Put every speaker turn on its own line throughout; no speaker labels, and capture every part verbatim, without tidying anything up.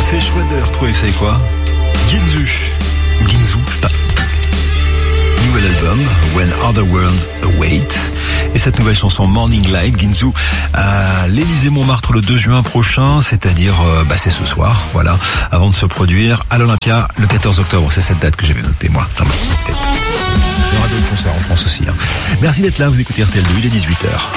C'est chouette de les retrouver, vous savez quoi? Ginzu. Ginzu, pas. Nouvel album, When Other Worlds Await. Et cette nouvelle chanson, Morning Light, Ginzu, à l'Élysée-Montmartre le deux juin prochain, c'est-à-dire, euh, bah, c'est ce soir, voilà, avant de se produire à l'Olympia le quatorze octobre. C'est cette date que j'avais notée, moi, dans ma petite tête. Il y aura d'autres concerts en France aussi, hein. Merci d'être là, vous écoutez R T L deux, il est dix-huit heures.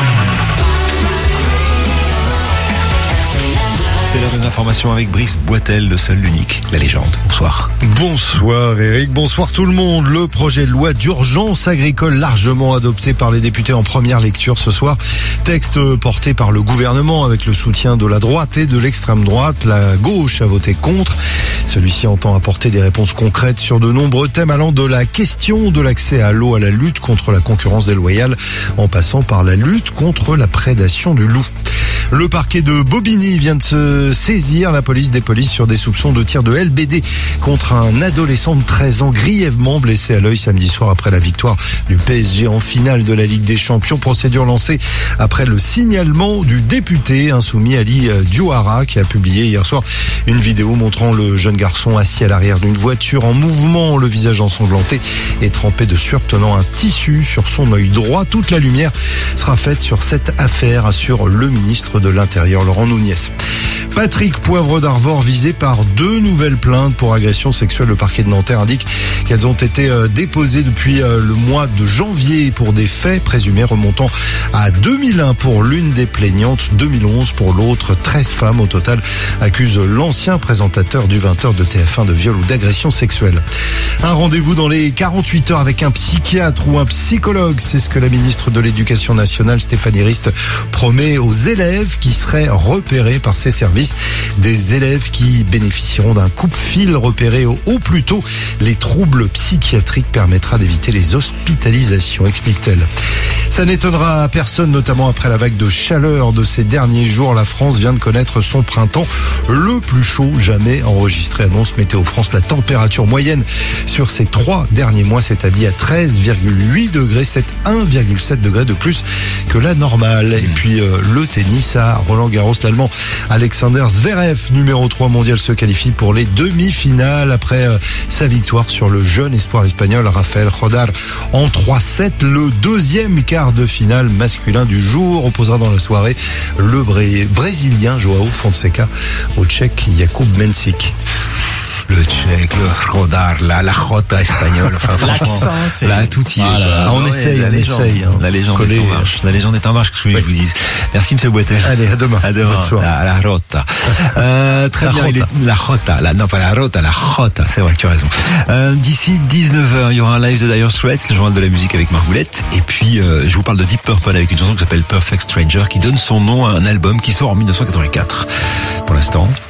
C'est l'heure des informations avec Brice Boitel, le seul, l'unique, la légende. Bonsoir.
Bonsoir Eric, bonsoir tout le monde. Le projet de loi d'urgence agricole largement adopté par les députés en première lecture ce soir. Texte porté par le gouvernement avec le soutien de la droite et de l'extrême droite. La gauche a voté contre. Celui-ci entend apporter des réponses concrètes sur de nombreux thèmes allant de la question de l'accès à l'eau à la lutte contre la concurrence déloyale en passant par la lutte contre la prédation du loup. Le parquet de Bobigny vient de se saisir, la police des polices, sur des soupçons de tir de L B D contre un adolescent de treize ans grièvement blessé à l'œil samedi soir après la victoire du P S G en finale de la Ligue des Champions. Procédure lancée après le signalement du député insoumis Ali Diouara qui a publié hier soir une vidéo montrant le jeune garçon assis à l'arrière d'une voiture en mouvement, le visage ensanglanté et trempé de sueur, tenant un tissu sur son œil droit. Toute la lumière sera faite sur cette affaire, assure le ministre de l'Intérieur, Laurent Nunez. Patrick Poivre d'Arvor visé par deux nouvelles plaintes pour agression sexuelle. Le parquet de Nanterre indique qu'elles ont été déposées depuis le mois de janvier pour des faits présumés remontant à deux mille un pour l'une des plaignantes, deux mille onze pour l'autre. treize femmes au total accusent l'ancien présentateur du vingt heures de T F un de viol ou d'agression sexuelle. Un rendez-vous dans les quarante-huit heures avec un psychiatre ou un psychologue, c'est ce que la ministre de l'Éducation nationale Stéphanie Rist promet aux élèves qui seraient repérés par ses services. Des élèves qui bénéficieront d'un coupe-fil repéré au, au plus tôt. Les troubles psychiatriques permettra d'éviter les hospitalisations, explique-t-elle. Ça n'étonnera personne, notamment après la vague de chaleur de ces derniers jours. La France vient de connaître son printemps le plus chaud jamais enregistré, annonce Météo France. La température moyenne sur ces trois derniers mois s'établit à treize virgule huit degrés. C'est un virgule sept degrés de plus que la normale. Et puis euh, le tennis à Roland-Garros, l'Allemand Alexander Zverev, numéro trois mondial, se qualifie pour les demi-finales après euh, sa victoire sur le jeune espoir espagnol Rafael Nadal en trois sept. Le deuxième quart de finale masculin du jour opposera dans la soirée le Bré- Brésilien Joao Fonseca au Tchèque Jakub Mensik.
Le tchèque, le rodar, la, la jota espagnole, enfin franchement, là tout y est.
Ah là là,
ah,
on
ouais,
essaye,
la
on
légende,
essaye. Hein.
La légende
Coller,
est en marche. La légende est en marche, que je, oui. je vous dise. Merci Monsieur Boitel.
Allez, à demain.
À demain. La, la rota. Euh, très
la
bien.
Rota.
Il est, la rota. La, non pas la rota, la rota. C'est vrai, tu as raison. Euh, d'ici dix-neuf heures, il y aura un live de Dire Straits, le journal de la musique avec Margoulette. Et puis, euh, je vous parle de Deep Purple avec une chanson qui s'appelle Perfect Stranger, qui donne son nom à un album qui sort en dix-neuf cent quatre-vingt-quatre. Pour l'instant.